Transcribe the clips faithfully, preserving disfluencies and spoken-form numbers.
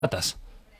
datas.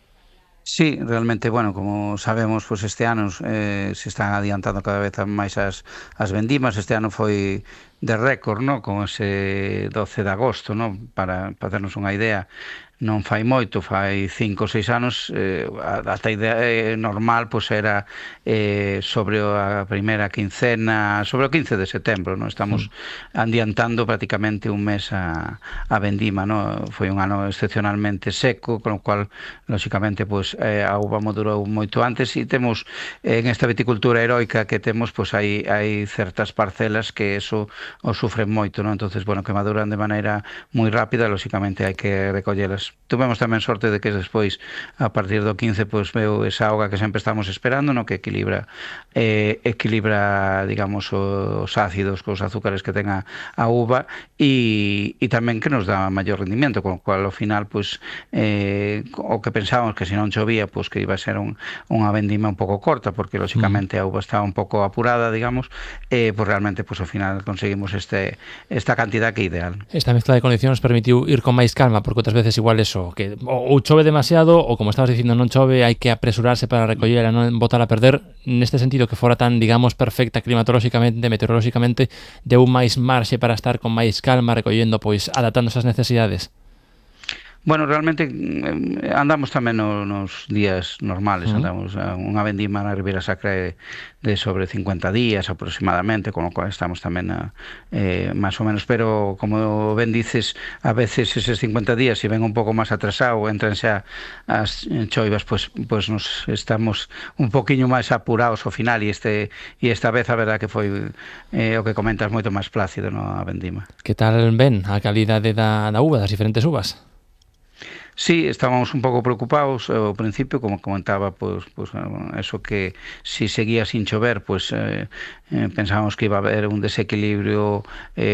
Sí, realmente, bueno, como sabemos, pues este ano eh, se están adiantando cada vez máis as, as vendimas. Este ano foi de récord, ¿no? Con ese doce de agosto, ¿no? Para, para ternos unha idea, non fai moito, fai cinco ou seis anos, eh, a a idea eh, normal pois era eh, sobre a primeira quincena, sobre o quince de setembro, non? Mm. Estamos adiantando prácticamente un mes a, a vendima, non? Foi un ano excepcionalmente seco, con o cual, lóxicamente, pois eh, a uva madurou moito antes e temos eh, en esta viticultura heroica que temos, pois hai, hai certas parcelas que eso o sufren moito, non? Entonces, bueno, que maduran de maneira moi rápida, lóxicamente hai que recollelas. Tuvemos tamén sorte de que despois, a partir do quince, pois veu esa auga que sempre estamos esperando, no? Que equilibra eh, equilibra, digamos, os ácidos cos azúcares que tenga a uva e, e tamén que nos dá maior rendimento, con o cual ao final, pois eh, o que pensábamos que se non chovía, pois que iba a ser un, unha vendima un pouco corta, porque Mm. lóxicamente a uva estaba un pouco apurada, digamos, eh, pois realmente, pois ao final conseguimos este esta cantidad que é ideal. Esta mezcla de condicións permitiu ir con máis calma, porque outras veces igual eso, que ou chove demasiado, ou como estabas dicindo non chove, hai que apresurarse para recoller e non botar a perder. Neste sentido, que fora tan, digamos, perfecta climatolóxicamente, meteorolóxicamente, deu máis marxe para estar con máis calma, recollendo, pois, adaptándose ás necesidades. Bueno, realmente eh, andamos tamén no, nos días normales, Mm. andamos a unha vendima na Ribeira Sacra de, de sobre cincuenta días aproximadamente, con o cual estamos tamén a, eh, máis ou menos, pero como ben dices, a veces eses cincuenta días, se ven un pouco máis atrasado, entran xa as choivas, pois, pois nos estamos un poquinho máis apurados ao final, e este e esta vez a verdad que foi eh, o que comentas, moito máis plácido, no, a vendima. Que tal ven a calidade da, da uva, das diferentes uvas? Sí, estábamos un pouco preocupados ao principio, como comentaba, pois, pois eso que si seguía sin chover, pois eh, eh, pensábamos que iba a haber un desequilibrio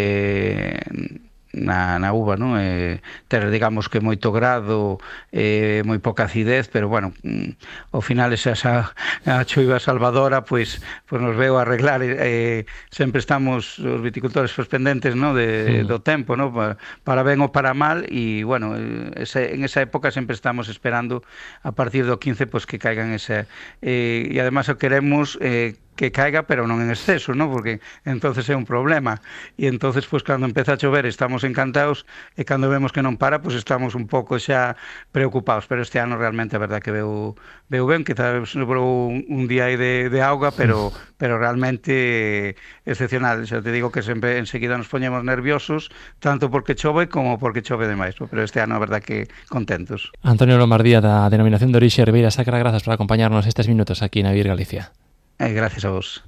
eh, na, na uva, non? Eh, ter, digamos, que moito grado, eh, moi poca acidez, pero bueno, mm, ao final esa, esa a choiva salvadora, pois, pois nos veu arreglar. Eh, sempre estamos os viticultores pois, pendentes, non? De, Mm. do tempo, non? Para, para ben ou para mal, e bueno, eh, ese, en esa época sempre estamos esperando a partir do quince, pois que caigan ese, eh, e además o queremos eh, que caiga, pero non en exceso, ¿no? Porque entonces é un problema. E entonces, pues, cando empeza a chover estamos encantados, e cando vemos que non para, pues estamos un pouco xa preocupados. Pero este ano realmente a verdad que veu, veu ben, quizás sobrou un, un día aí de, de auga, pero, pero realmente excepcional. Xa te digo que sempre enseguida nos poñemos nerviosos, tanto porque chove como porque chove demais, ¿no? Pero este ano a verdad que contentos. Antonio Lombardía, da Denominación de Orixe Ribeira Sacra, grazas por acompañarnos estes minutos aquí na Vir Galicia. Eh, gracias a vos.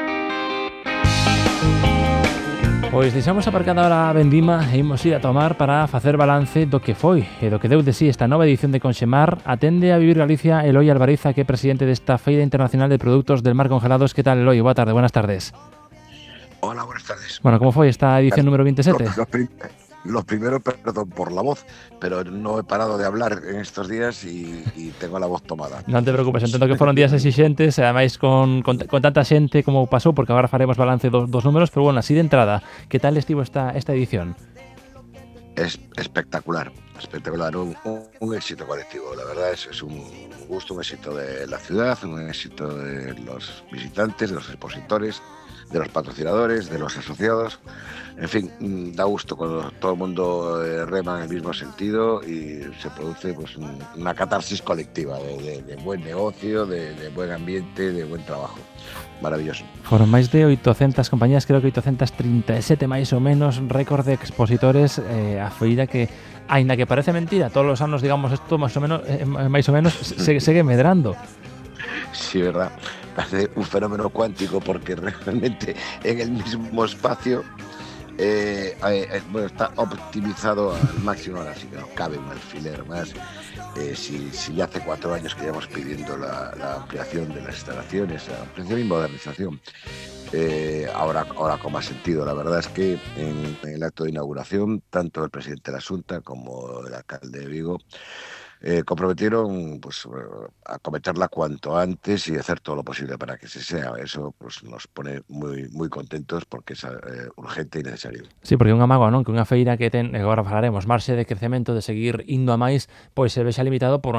Pois deixamos aparcada ahora a vendima e imos ir a tomar para facer balance do que foi e do que deu de sí esta nova edición de Conxemar. Atende a Vivir Galicia Eloi Albariza, que é presidente desta Feira Internacional de Produtos del Mar Congelados. Que tal, Eloi? Boa tarde, buenas tardes. Hola, buenas tardes. Bueno, como foi esta edición número veintisiete? Lo, lo, prim lo primero, perdón por la voz, pero no he parado de hablar en estos días y, y tengo la voz tomada. Non te preocupes, entendo que foron días exixentes, e ademais con, con, con tanta xente como pasou, porque agora faremos balance dos, dos números, pero bueno, así de entrada, que tal estivo esta, esta edición? Es espectacular, espectacular, un, un, un éxito colectivo, la verdad es, es un gusto, un éxito de la ciudad, un éxito de los visitantes, de los expositores, de los patrocinadores, de los asociados. En fin, da gusto cuando todo el mundo eh, rema en el mismo sentido y se produce pues una catarsis colectiva de, de, de buen negocio, de, de buen ambiente, de buen trabajo. Maravilloso. Foron máis de oitocentas compañías, creo que oitocentas trinta e sete máis ou menos, récord de expositores, eh, a feira que, aínda que parece mentira, todos os anos, digamos, isto máis ou menos, eh, máis ou menos segue, segue medrando. Sí, verdad. Parece un fenómeno cuántico porque realmente en el mismo espacio eh, eh, bueno, está optimizado al máximo, ahora sí que no cabe un alfiler más. Eh, si, si ya hace cuatro años que llevamos pidiendo la, la ampliación de las instalaciones, la ampliación y modernización, eh, ahora, ahora con más sentido. La verdad es que en, en el acto de inauguración, tanto el presidente de la Junta como el alcalde de Vigo eh, comprometieron pues, a cometerla cuanto antes y hacer todo lo posible para que se sea. Eso pues, nos pone moi, moi contentos porque é eh, urgente e necesario. Sí, porque unha mágoa, non? Que unha feira que ten, agora falaremos, marxe de crecemento, de seguir indo a máis, pois se vexa limitado por